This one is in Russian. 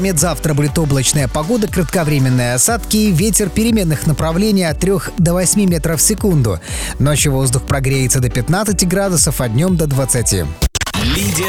Завтра будет облачная погода, кратковременные осадки, ветер переменных направлений от 3 до 8 метров в секунду. Ночью воздух прогреется до 15 градусов, а днем до 20.